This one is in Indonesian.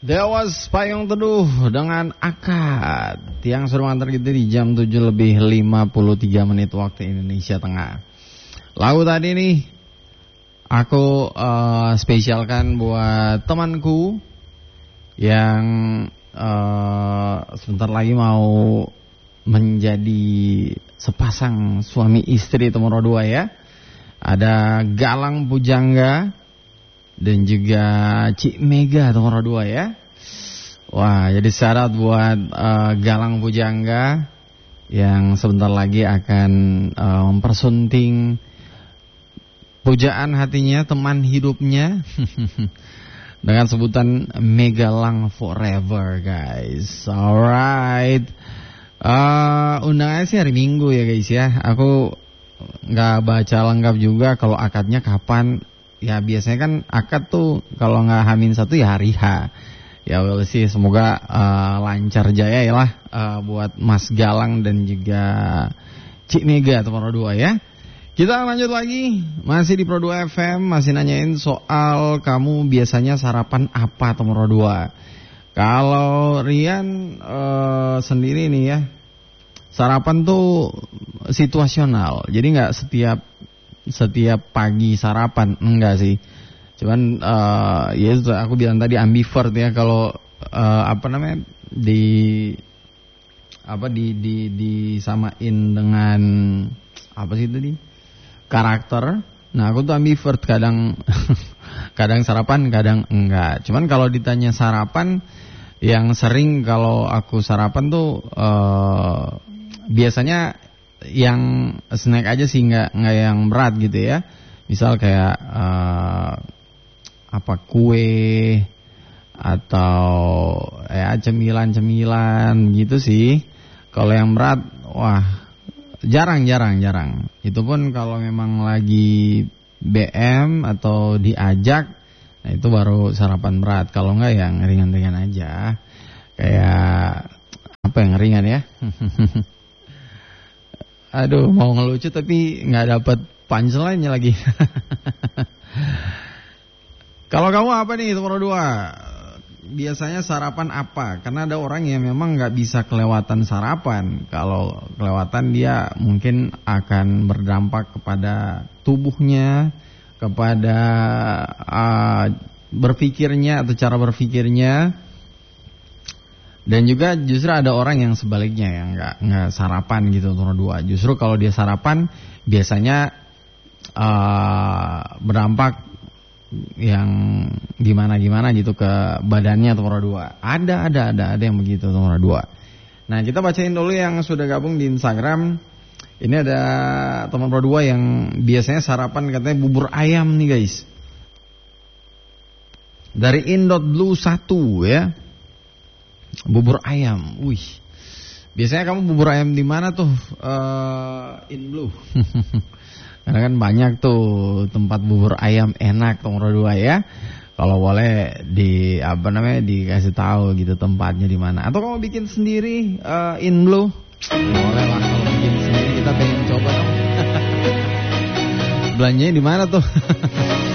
Dewas Payung Teduh dengan Akad yang sudah mengantar kita di jam 7:53 waktu Indonesia Tengah. Lagu tadi nih aku spesialkan buat temanku yang sebentar lagi mau menjadi sepasang suami istri nomor 2 ya. Ada Galang Pujangga dan juga Cik Mega nomor 2 ya. Wah, jadi syarat buat Galang Pujangga yang sebentar lagi akan mempersunting pujaan hatinya, teman hidupnya dengan sebutan Megalang Forever, guys. Alright. Undangannya sih hari Minggu ya, guys ya. Aku nggak baca lengkap juga kalau akadnya kapan. Ya biasanya kan akad tuh kalau nggak H-1 ya hari H. Ya well sih, semoga lancar jaya ya lah buat Mas Galang dan juga Cik Mega nomor 2 ya. Kita lanjut lagi, masih di Pro 2 FM, masih nanyain soal kamu biasanya sarapan apa nomor 2. Kalau Rian sendiri nih ya, sarapan tuh situasional. Jadi nggak setiap pagi sarapan, enggak sih. Cuman ya itu aku bilang tadi ambivert ya. Kalau disamain dengan apa sih tadi? Karakter. Nah, aku tuh ambivert, kadang kadang sarapan, kadang enggak. Cuman kalau ditanya sarapan, yang sering kalau aku sarapan tuh biasanya yang snack aja sih, nggak yang berat gitu ya. Misal kayak kue atau ya cemilan gitu sih. Kalau yang berat, wah jarang. Itu pun kalau memang lagi BM atau diajak, nah itu baru sarapan berat. Kalau enggak yang ringan-ringan aja. Kayak apa yang ringan ya? Aduh, mau ngelucu tapi nggak dapat punchline-nya lagi. Kalau kamu apa nih nomor 2? Biasanya sarapan apa? Karena ada orang yang memang nggak bisa kelewatan sarapan. Kalau kelewatan dia mungkin akan berdampak kepada tubuhnya, kepada berpikirnya atau cara berpikirnya. Dan juga justru ada orang yang sebaliknya yang nggak sarapan gitu nomor 2. Justru kalau dia sarapan biasanya berdampak yang gimana gitu ke badannya nomor 2. Ada yang begitu nomor 2. Nah, kita bacain dulu yang sudah gabung di Instagram. Ini ada teman nomor 2 yang biasanya sarapan katanya bubur ayam nih, guys. Dari Indot.Blue 1 ya. Bubur ayam, wih. Biasanya kamu bubur ayam di mana tuh? In Blue. Karena kan banyak tuh tempat bubur ayam enak nomor 2 ya. Kalau boleh dikasih tahu gitu tempatnya di mana. Atau kamu bikin sendiri In Blue? Boleh lah kalau bikin sendiri, kita pengen coba dong. Belanjanya di mana tuh?